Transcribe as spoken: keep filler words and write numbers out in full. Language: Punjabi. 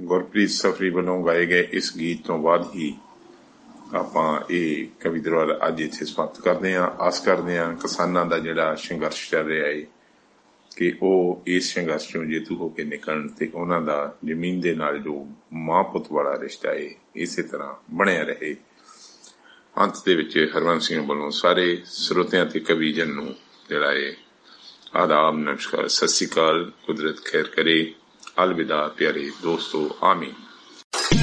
ਗੁਰਪ੍ਰੀਤ ਸਫਰੀ ਵੱਲੋਂ ਗਾਏ ਗਏ ਇਸ ਗੀਤ ਤੋਂ ਬਾਅਦ ਹੀ ਆਪਾਂ ਇਹ ਕਵੀ ਦਰਬਾਰ ਅੱਜ ਇੱਥੇ ਸਮਾਪਤ ਕਰਦੇ ਹਾਂ। ਆਸ ਕਰਦੇ ਹਾਂ ਕਿਸਾਨਾਂ ਦਾ ਜਿਹੜਾ ਸੰਘਰਸ਼ ਚੱਲ ਰਿਹਾ ਹੈ ਕਿ ਉਹ ਇਸ ਸੰਘਰਸ਼ ਚੋਂ ਜੇਤੂ ਹੋ ਕੇ ਨਿਕਲਣ ਤੇ ਉਹਨਾਂ ਦਾ ਜ਼ਮੀਨ ਦੇ ਨਾਲ ਜੋ ਮਾਂ ਪੁੱਤ ਵਾਲਾ ਰਿਸ਼ਤਾ ਹੈ ਇਸੇ ਤਰ੍ਹਾਂ ਬਣਿਆ ਰਹੇ। ਅੰਤ ਦੇ ਵਿੱਚ ਹਰਵੰਸ ਸਿੰਘ ਵੱਲੋਂ ਸਾਰੇ ਸਰੋਤਿਆਂ ਤੇ ਕਵੀ ਜਨ ਨੂੰ ਜਿਹੜਾ ਹੈ ਆਦਾਬ, ਨਮਸਕਾਰ, ਸਤਿ ਸ਼੍ਰੀ ਅਕਾਲ। ਕੁਦਰਤ ਖੈਰ ਕਰੇ। अलविदा प्यारे दोस्तों, आमीन।